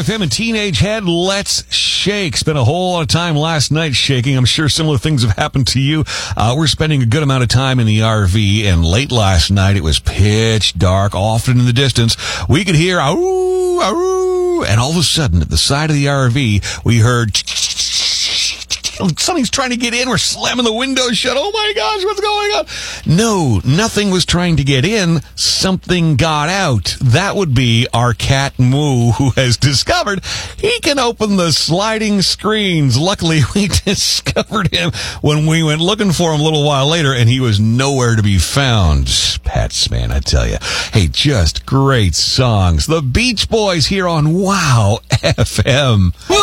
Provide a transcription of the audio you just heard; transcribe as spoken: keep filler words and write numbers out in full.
F M and Teenage Head, let's shake. Spent a whole lot of time last night shaking. I'm sure similar things have happened to you. Uh, we're spending a good amount of time in the R V, and late last night it was pitch dark. Often in the distance, we could hear "Aroo, aroo," and all of a sudden, at the side of the R V, we heard something's trying to get in. We're slamming the windows shut. Oh my gosh, what's going on? No, nothing was trying to get in. Something got out. That would be our cat Moo, who has discovered he can open the sliding screens. Luckily, we discovered him when we went looking for him a little while later, and he was nowhere to be found. Pets, man, I tell you. Hey, just great songs. The Beach Boys here on Wow F M.